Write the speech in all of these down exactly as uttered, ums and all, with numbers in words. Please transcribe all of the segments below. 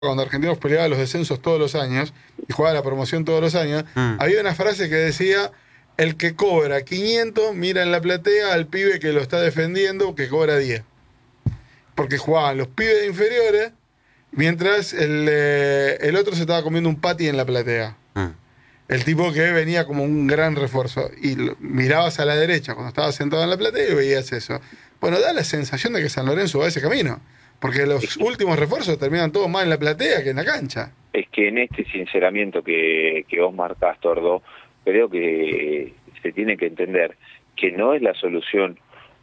cuando Argentinos peleaba los descensos todos los años y jugaba la promoción todos los años, mm. había una frase que decía: el que cobra quinientos mira en la platea al pibe que lo está defendiendo que cobra diez. Porque jugaban los pibes de inferiores mientras el, eh, el otro se estaba comiendo un patty en la platea. Mm. El tipo que venía como un gran refuerzo. Y lo, mirabas a la derecha cuando estabas sentado en la platea y veías eso. Bueno, da la sensación de que San Lorenzo va a ese camino. Porque los es que, últimos refuerzos terminan todos más en la platea que en la cancha. Es que en este sinceramiento que, que vos marcás, Tordo, creo que se tiene que entender que no es la solución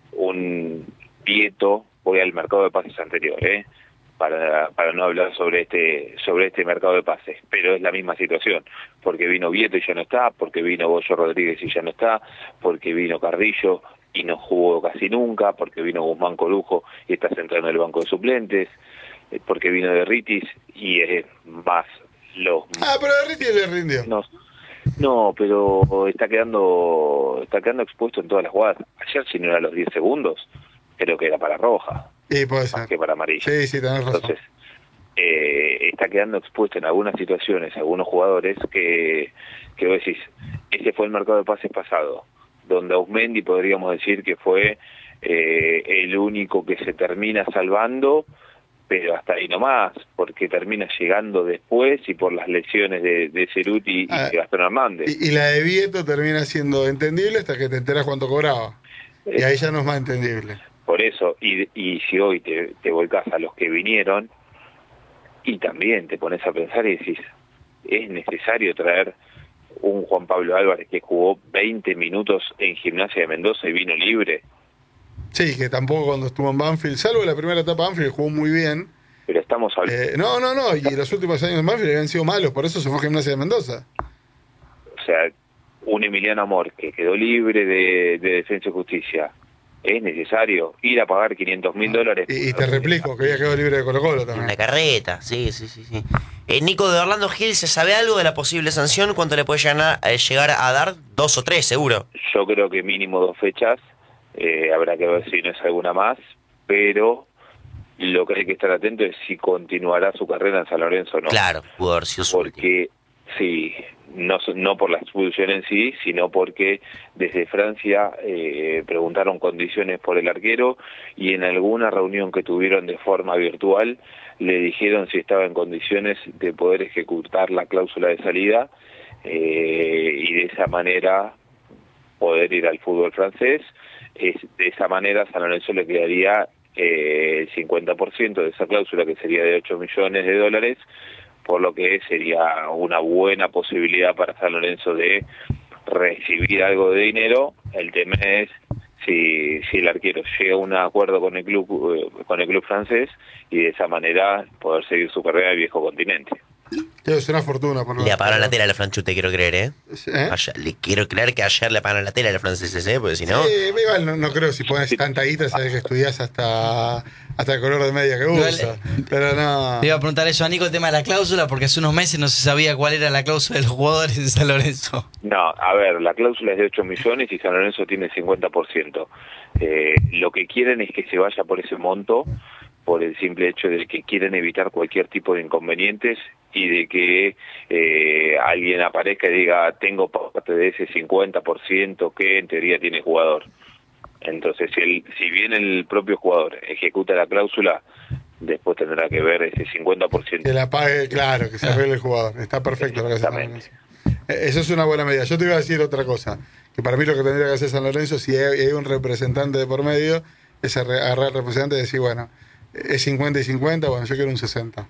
un Pieto, voy al mercado de pases anterior, ¿eh? para para no hablar sobre este sobre este mercado de pases, pero es la misma situación, porque vino Vieto y ya no está, porque vino Bollo Rodríguez y ya no está, porque vino Carrillo y no jugó casi nunca, porque vino Guzmán Corujo y está sentado en el banco de suplentes, porque vino Derritis y es más los... Ah, pero Derritis le rindió. No, no, pero está quedando está quedando expuesto en todas las jugadas. Ayer, si no era los diez segundos, creo que era para roja. Sí, puede ser. Más que para amarilla. Sí, sí, tenés razón. Entonces, eh, está quedando expuesto en algunas situaciones, algunos jugadores que, que vos decís, ese fue el mercado de pases pasado, donde Ausmendi podríamos decir que fue eh, el único que se termina salvando, pero hasta ahí nomás, porque termina llegando después y por las lesiones de, de Ceruti ah, y de Gastón Hernández. Y, y la de Vieto termina siendo entendible hasta que te enteras cuánto cobraba. Eh, y ahí ya no es más entendible. Por eso, y, y si hoy te, te volcás a los que vinieron, y también te pones a pensar y decís, ¿es necesario traer un Juan Pablo Álvarez que jugó veinte minutos en Gimnasia de Mendoza y vino libre? Sí, que tampoco cuando estuvo en Banfield, salvo la primera etapa de Banfield, jugó muy bien. Pero estamos hablando... Eh, no, no, no, y los últimos años en Banfield habían sido malos, por eso se fue a Gimnasia de Mendoza. O sea, un Emiliano Amor que quedó libre de, de Defensa y Justicia, ¿es necesario ir a pagar quinientos mil dólares? Y, y te replico, que había quedado libre de Colo Colo también. En la carreta, sí, sí, sí. sí. Eh, Nico, de Orlando Gil, ¿se sabe algo de la posible sanción? ¿Cuánto le puede llegar a, llegar a dar? Dos o tres, seguro. Yo creo que mínimo dos fechas. Eh, habrá que ver si no es alguna más, pero lo que hay que estar atento es si continuará su carrera en San Lorenzo o no. Claro, pudo haber sido su Porque, sí, no, no por la expulsión en sí, sino porque desde Francia eh, preguntaron condiciones por el arquero y en alguna reunión que tuvieron de forma virtual le dijeron si estaba en condiciones de poder ejecutar la cláusula de salida eh, y de esa manera poder ir al fútbol francés. Es, de esa manera San Lorenzo le quedaría eh, el cincuenta por ciento de esa cláusula, que sería de ocho millones de dólares, por lo que sería una buena posibilidad para San Lorenzo de recibir algo de dinero. El tema es si, si el arquero llega a un acuerdo con el club eh, con el club francés y de esa manera poder seguir su carrera en el viejo continente. Es una fortuna. Por le apagaron la tela a los franchutes, quiero creer, ¿eh? ¿Eh? Ayer, le quiero creer que ayer le apagaron la tela a los franceses, ¿eh? Porque si no... Sí, igual no, no creo, si pones sí. tanta guita, sabes que estudias hasta, hasta el color de media que usas. No, pero no... Le iba a preguntar eso a Nico, el tema de la cláusula, porque hace unos meses no se sabía cuál era la cláusula de los jugadores de San Lorenzo. No, a ver, la cláusula es de ocho millones y San Lorenzo tiene el cincuenta por ciento. Eh, lo que quieren es que se vaya por ese monto, por el simple hecho de que quieren evitar cualquier tipo de inconvenientes y de que eh, alguien aparezca y diga, tengo parte de ese cincuenta por ciento que en teoría tiene jugador. Entonces, si, el, si bien el propio jugador ejecuta la cláusula, después tendrá que ver ese cincuenta por ciento. Que la pague, claro, que se arregle el jugador. Está perfecto lo que hace San Lorenzo. Eso es una buena medida. Yo te iba a decir otra cosa, que para mí lo que tendría que hacer San Lorenzo, si hay, hay un representante de por medio, es agarrar al representante y decir, bueno, es cincuenta y cincuenta, bueno, yo quiero un sesenta.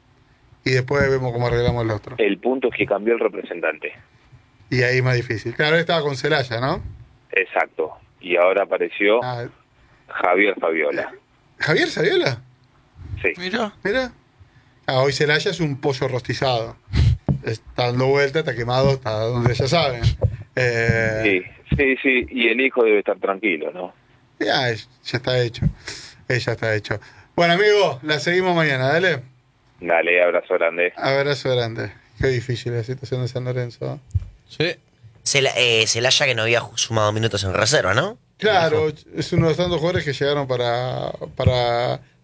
Y después vemos cómo arreglamos el otro. El punto es que cambió el representante. Y ahí es más difícil. Claro, estaba con Celaya, ¿no? Exacto. Y ahora apareció ah, Javier Fabiola. ¿Javier Fabiola? Sí. Mira. Mira. Ah, hoy Celaya es un pollo rostizado. Está dando vuelta, está quemado, está donde ya saben. Eh... Sí, sí, sí. Y el hijo debe estar tranquilo, ¿no? Ya, ya está hecho. Ya está hecho. Bueno, amigo, la seguimos mañana, dale. Dale, abrazo grande. Abrazo grande. Qué difícil la situación de San Lorenzo. Sí. Celaya eh, Celaya que no había sumado minutos en reserva, ¿no? Claro, es uno de los tantos jugadores que llegaron para, para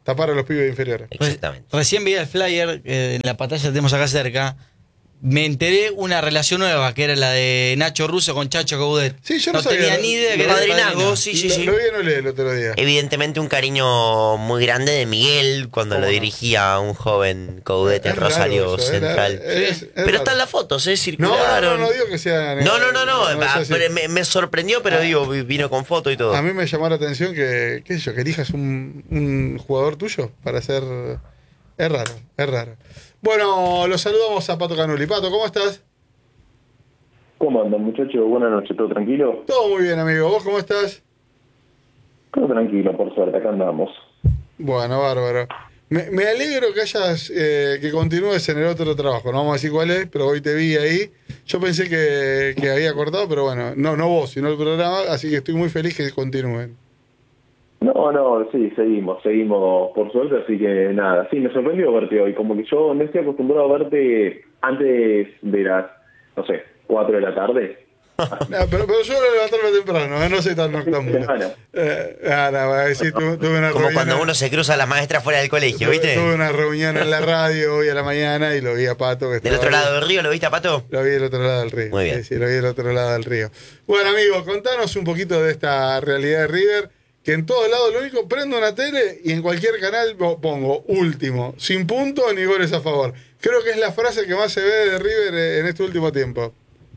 tapar a los pibes inferiores. Exactamente. Recién vi el flyer, eh, en la pantalla que tenemos acá cerca. Me enteré una relación nueva, que era la de Nacho Russo con Chacho Coudet. Sí, yo no, no sabía, tenía lo- ni idea lo- que era el Padrinazgo, padrino. sí, sí, lo, sí. lo vi en Olé el otro día. Evidentemente un cariño muy grande de Miguel cuando ¿Cómo lo no? dirigía a un joven Coudet en Es raro Rosario eso, es Central. raro, es- es pero raro. están las fotos, ¿eh? No, Circularon. no, no, no digo que sea... No, no, no, no, es ah, así. pero me, me sorprendió, pero Ah. digo, vi- vino con foto y todo. A mí me llamó la atención que, qué sé yo, que elijas un, un jugador tuyo para hacer... Es raro, es raro. Bueno, los saludamos a Pato Canuli. Pato, ¿cómo estás? ¿Cómo andan, muchachos? Buenas noches, ¿todo tranquilo? Todo muy bien, amigo. ¿Vos cómo estás? Todo tranquilo, por suerte, acá andamos. Bueno, bárbaro. Me, me alegro que hayas, eh, que continúes en el otro trabajo. No vamos a decir cuál es, pero hoy te vi ahí. Yo pensé que, que había cortado, pero bueno, no, no vos, sino el programa, así que estoy muy feliz que continúen. No, no, sí, seguimos, seguimos, por suerte, así que nada, sí, me sorprendió verte hoy, como que yo no estoy acostumbrado a verte antes de las, no sé, cuatro de la tarde. Ah, pero, pero yo voy a levantarme temprano, ¿eh? No soy tan noctámbulo. Semana. Eh, ah, no, voy a decir, tuve, tuve una Como reunión- cuando uno se cruza a las maestras fuera del colegio, tuve, ¿viste? tuve una reunión en la radio hoy a la mañana y lo vi a Pato. Que Del estaba otro ahí. lado del río, ¿lo viste a Pato? Lo vi del otro lado del río. Muy bien. Sí, sí, lo vi del otro lado del río. Bueno, amigo, contanos un poquito de esta realidad de River, que en todos lados lo único, prendo una tele y en cualquier canal po- pongo último, sin puntos ni goles a favor. Creo que es la frase que más se ve de River eh, en este último tiempo.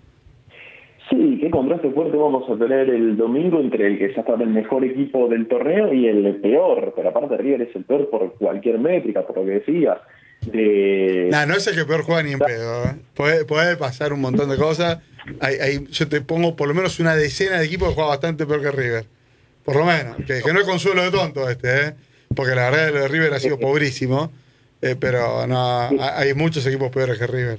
Sí, qué contraste fuerte vamos a tener el domingo entre el que ya está el mejor equipo del torneo y el peor, pero aparte River es el peor por cualquier métrica, por lo que decías. De... Nah, no es el que peor juega ni en pedo. ¿eh? Puede, puede pasar un montón de cosas. Hay, hay- yo te pongo por lo menos una decena de equipos que juega bastante peor que River. Por lo menos. Que, que no es consuelo de tonto este, ¿eh? Porque la verdad lo de River ha sido pobrísimo. Eh, pero no, ha- hay muchos equipos peores que River.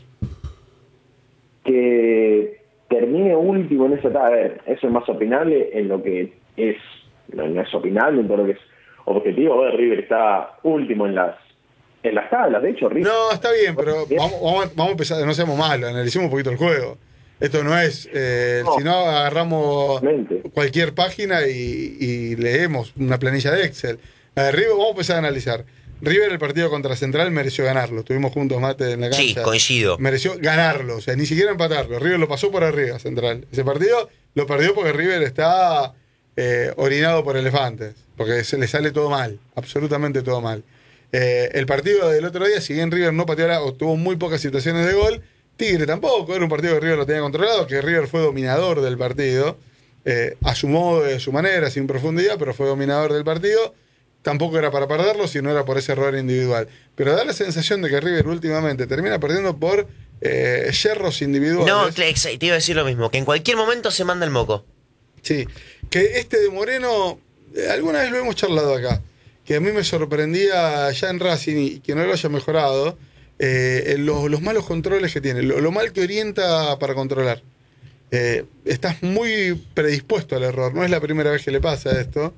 que termine último en esa tabla, a ver, eso es más opinable en lo que es, no, no es opinable en todo lo que es objetivo. A ver, River está último en las en las tablas, de hecho, River. No, está bien, pero vamos, vamos, a- vamos a empezar, no seamos malos, analicemos un poquito el juego. Esto no es, eh, No. si no agarramos Mente. cualquier página y, y leemos una planilla de Excel. A ver, River, vamos a empezar a analizar. River, el partido contra Central, mereció ganarlo. Estuvimos juntos, Mate, en la cancha. Sí, coincido. Mereció ganarlo, o sea, ni siquiera empatarlo. River lo pasó por arriba, Central. Ese partido lo perdió porque River está eh, orinado por elefantes, porque se le sale todo mal, absolutamente todo mal. Eh, el partido del otro día, si bien River no pateó la, o tuvo muy pocas situaciones de gol, Tigre tampoco, era un partido que River lo tenía controlado, que River fue dominador del partido, eh, a su modo, de su manera, sin profundidad, pero fue dominador del partido. Tampoco era para perderlo, sino era por ese error individual. Pero da la sensación de que River últimamente termina perdiendo por eh, yerros individuales. No, Clex, te iba a decir lo mismo, que en cualquier momento se manda el moco. Sí, que este de Moreno, eh, alguna vez lo hemos charlado acá, que a mí me sorprendía ya en Racing y que no lo haya mejorado, eh, los, los malos controles que tiene, lo, lo mal que orienta para controlar. Eh, estás muy predispuesto al error, no es la primera vez que le pasa esto.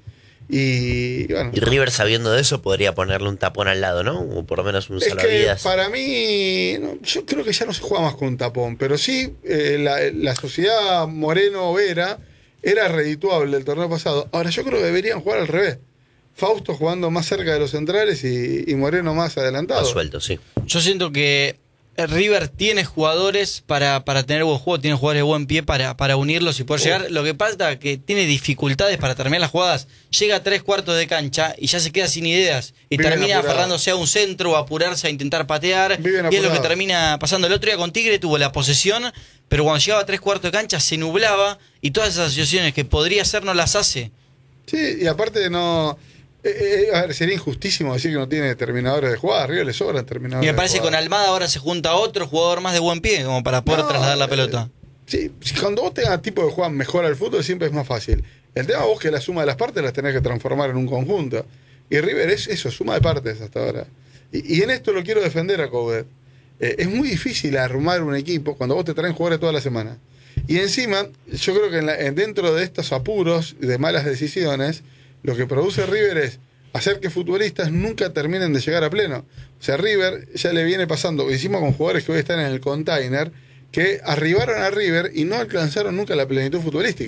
Y bueno, Y River, sabiendo de eso, podría ponerle un tapón al lado, ¿no? O por lo menos un es que salvavidas. para mí, no, yo creo que ya no se juega más con un tapón, pero sí, eh, la, la sociedad Moreno-Vera era redituable el torneo pasado. Ahora yo creo que deberían jugar al revés. Fausto jugando más cerca de los centrales y, y Moreno más adelantado. Más suelto, sí. Yo siento que River tiene jugadores para, para tener buen juego, tiene jugadores de buen pie para, para unirlos y poder llegar. Lo que pasa es que tiene dificultades para terminar las jugadas. Llega a tres cuartos de cancha y ya se queda sin ideas. Y Viven termina apurados. aferrándose a un centro o apurarse a intentar patear. Viven Y es lo que apurados. termina pasando. El otro día con Tigre tuvo la posesión, pero cuando llegaba a tres cuartos de cancha se nublaba y todas esas situaciones que podría hacer no las hace. Sí, y aparte no... eh, eh, a ver, sería injustísimo decir que no tiene terminadores de jugada. Arriba le sobran terminadores Y me de parece que con jugada. Almada ahora se junta otro jugador más de buen pie como para poder No, trasladar la eh, pelota. Sí, si cuando vos tengas tipo de jugar mejor al fútbol siempre es más fácil. El tema vos que la suma de las partes las tenés que transformar en un conjunto. Y River es eso, suma de partes hasta ahora. Y, y en esto lo quiero defender a Coudet. Eh, es muy difícil armar un equipo cuando vos te traen jugadores toda la semana. Y encima, yo creo que en la- en dentro de estos apuros de malas decisiones, lo que produce River es hacer que futbolistas nunca terminen de llegar a pleno. O sea, River ya le viene pasando, lo hicimos con jugadores que hoy están en el container, que arribaron a River y no alcanzaron nunca la plenitud futbolística.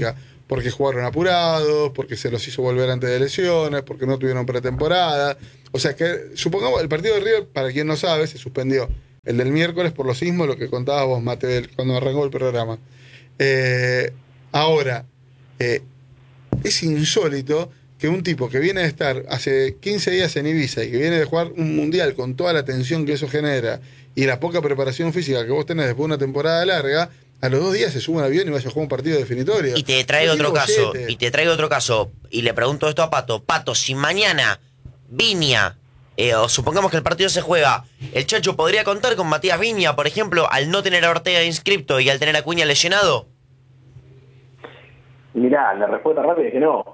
porque jugaron apurados, porque se los hizo volver antes de lesiones, porque no tuvieron pretemporada. O sea que, supongamos, el partido de River, para quien no sabe, se suspendió. El del miércoles por los sismos, lo que contabas vos, Mateo, cuando arrancó el programa. Eh, ahora, eh, es insólito que un tipo que viene de estar hace quince días en Ibiza y que viene de jugar un mundial con toda la tensión que eso genera y la poca preparación física que vos tenés después de una temporada larga, a los dos días se sube un avión y vaya a jugar un partido definitorio. Y te traigo otro caso, y te traigo otro caso, y le pregunto esto a Pato. Pato, si mañana Viña, eh, o supongamos que el partido se juega, ¿el Chacho podría contar con Matías Viña, por ejemplo, al no tener a Ortega inscripto y al tener a Acuña lesionado? Mirá, la respuesta rápida es que no.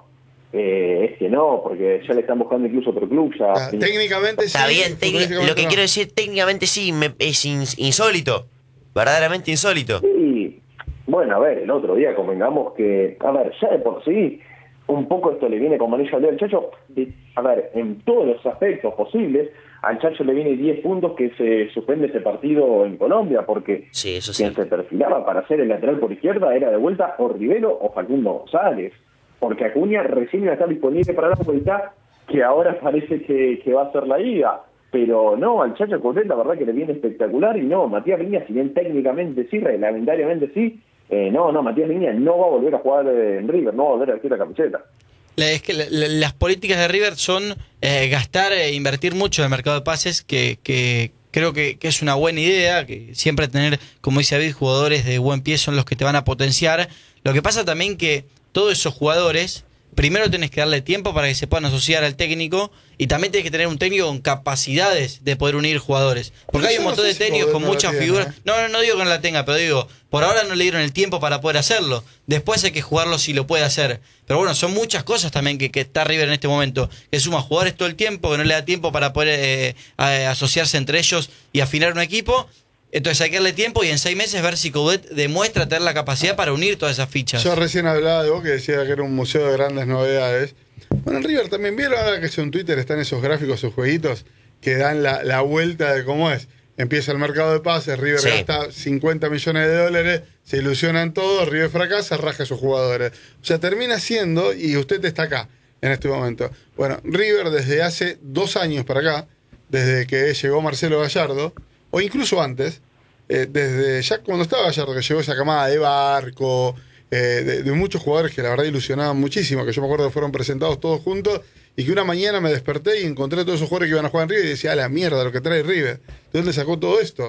Eh, es que no, porque ya le están buscando incluso otro club. Ya. Ah, técnicamente sí. Está bien, lo que no. quiero decir, técnicamente sí, me, es ins, insólito. Verdaderamente insólito. Sí, bueno, a ver, el otro día convengamos que, a ver, ya de por sí, un poco esto le viene como anillo al dedo al Chacho. De, a ver, en todos los aspectos posibles, al Chacho le viene diez puntos que se suspende ese partido en Colombia, porque sí, eso quien sí. se perfilaba para ser el lateral por izquierda era de vuelta o Rivero o Facundo González, porque Acuña recién iba a estar disponible para la vuelta, que ahora parece que, que va a ser la ida. Pero no, al Chacho Coudet la verdad que le viene espectacular, y no, Matías Viña, si bien técnicamente sí, reglamentariamente sí, eh, no, no, Matías Viña no va a volver a jugar en River, no va a volver a vestir la camiseta. La, es que la, la, las políticas de River son eh, gastar e invertir mucho en el mercado de pases, que, que creo que, que es una buena idea, que siempre tener, como dice David, jugadores de buen pie son los que te van a potenciar. Lo que pasa también que todos esos jugadores, primero tenés que darle tiempo para que se puedan asociar al técnico, y también tenés que tener un técnico con capacidades de poder unir jugadores. Porque hay un montón de técnicos con muchas figuras. No, no, no digo que no la tenga, pero digo, por ahora no le dieron el tiempo para poder hacerlo. Después hay que jugarlo si lo puede hacer. Pero bueno, son muchas cosas también que, que está River en este momento. Que suma jugadores todo el tiempo, que no le da tiempo para poder eh, asociarse entre ellos y afinar un equipo. Entonces hay que darle tiempo y en seis meses ver si Coudet demuestra tener la capacidad para unir todas esas fichas. Yo recién hablaba de vos que decía que era un museo de grandes novedades. Bueno, en River también vieron, ahora que en Twitter están esos gráficos, esos jueguitos que dan la, la vuelta de cómo es. Empieza el mercado de pases, River sí. gasta cincuenta millones de dólares, se ilusionan todos, River fracasa, raja a sus jugadores. O sea, termina siendo, y usted está acá en este momento. Bueno, River desde hace dos años para acá, desde que llegó Marcelo Gallardo, o incluso antes, eh, desde ya cuando estaba Gallardo, que llegó esa camada de Barco, eh, de, de muchos jugadores que la verdad ilusionaban muchísimo, que yo me acuerdo que fueron presentados todos juntos, y que una mañana me desperté y encontré a todos esos jugadores que iban a jugar en River y decía, a la mierda lo que trae River. ¿De dónde sacó todo esto?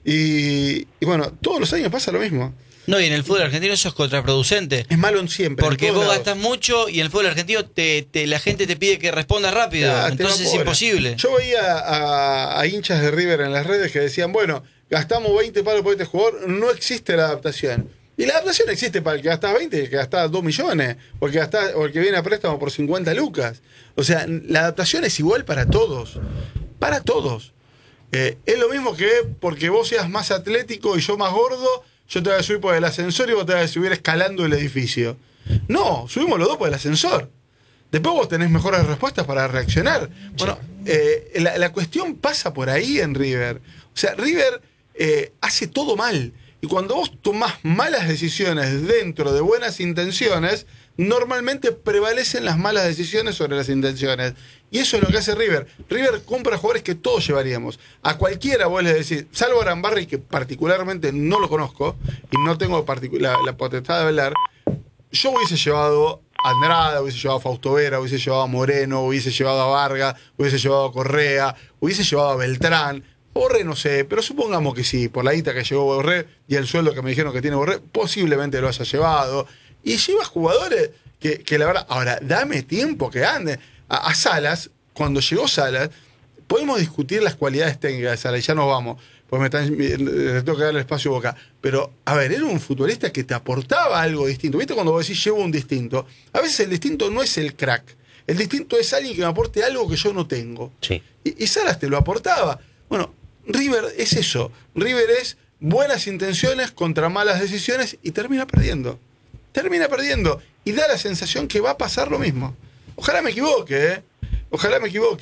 Y, y bueno, todos los años pasa lo mismo. No, y en el fútbol argentino eso es contraproducente. Es malo en siempre. Porque en vos lados. gastás mucho y en el fútbol argentino te, te, la gente te pide que respondas rápido. Ya, entonces es imposible. Yo veía a, a hinchas de River en las redes que decían, bueno, gastamos veinte palos por este jugador, no existe la adaptación. Y la adaptación existe para el que gastás veinte y el que gastás dos millones, o el que, gastás, o el que viene a préstamo por cincuenta lucas. O sea, la adaptación es igual para todos. Para todos. Eh, es lo mismo que porque vos seas más atlético y yo más gordo, yo te voy a subir por el ascensor y vos te vas a subir escalando el edificio. No, subimos los dos por el ascensor. Después vos tenés mejores respuestas para reaccionar. Bueno, eh, la, la cuestión pasa por ahí en River. O sea, River eh, hace todo mal. Y cuando vos tomás malas decisiones dentro de buenas intenciones, normalmente prevalecen las malas decisiones sobre las intenciones. Y eso es lo que hace River. River compra jugadores que todos llevaríamos. A cualquiera vos le decís, salvo a Arambarri, que particularmente no lo conozco, y no tengo la, la potestad de hablar, yo hubiese llevado a Andrada, hubiese llevado a Fausto Vera, hubiese llevado a Moreno, hubiese llevado a Vargas, hubiese llevado a Correa, hubiese llevado a Beltrán. Borré no sé, pero supongamos que sí, por la guita que llegó Borré y el sueldo que me dijeron que tiene Borré, posiblemente lo haya llevado. Y lleva jugadores que, que la verdad, ahora, dame tiempo que ande. A, a Salas, cuando llegó Salas, podemos discutir las cualidades técnicas de Salas, y ya nos vamos, pues me están, le tengo que darle espacio a Boca. Pero, a ver, era un futbolista que te aportaba algo distinto. ¿Viste cuando vos decís llevo un distinto? A veces el distinto no es el crack, el distinto es alguien que me aporte algo que yo no tengo. Sí. Y, y Salas te lo aportaba. Bueno, River es eso. River es buenas intenciones contra malas decisiones y termina perdiendo. Termina perdiendo. Y da la sensación que va a pasar lo mismo. Ojalá me equivoque, ¿eh? Ojalá me equivoque.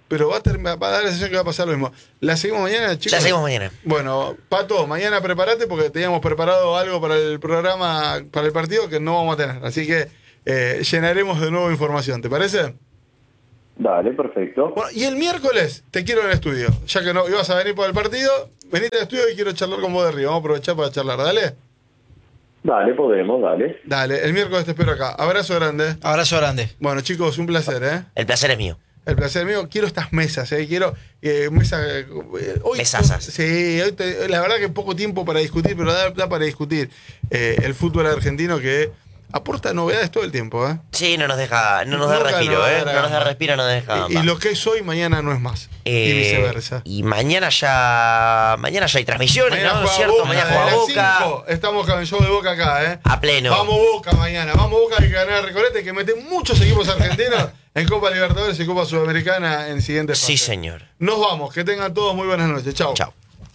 pero va a, terminar, va a dar la sensación que va a pasar lo mismo. ¿La seguimos mañana, chicos? La seguimos mañana. Bueno, Pato, mañana prepárate porque teníamos preparado algo para el programa, para el partido que no vamos a tener. Así que eh, llenaremos de nuevo información, ¿te parece? Dale, perfecto. Bueno, y el miércoles te quiero en el estudio. Ya que no ibas a venir por el partido, venite al estudio y quiero charlar con vos de Río. Vamos a aprovechar para charlar, dale. Dale, podemos, dale. Dale, el miércoles te espero acá. Abrazo grande. Abrazo grande. Bueno, chicos, un placer, ¿eh? El placer es mío. El placer mío. Quiero estas mesas, ¿eh? Quiero eh, mesas... Eh, hoy, Mesazas. Sí, hoy te- la verdad que poco tiempo para discutir, pero da, da para discutir eh, el fútbol argentino que aporta novedades todo el tiempo, ¿eh? Sí, no nos deja, no nos da Nunca respiro, nos ¿eh? da No nos da gamba. respiro, no nos deja Y, gamba. y lo que es hoy, mañana no es más. Eh, y viceversa. Y mañana ya, mañana ya hay transmisiones, Mañana ¿no? juega ¿Cierto? Boca, Mañana a juega las Boca. cinco. Estamos con el show de Boca acá, ¿eh? A pleno. Vamos Boca mañana, vamos Boca, hay que ganar Recoleta, que mete muchos equipos argentinos en Copa Libertadores y Copa Sudamericana en siguiente fase. Sí, señor. Nos vamos, que tengan todos muy buenas noches. Chao. Chao.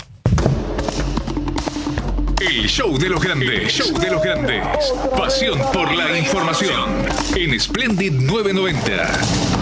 El show de los grandes. El show de los grandes. Pasión por la información. En Splendid nueve noventa.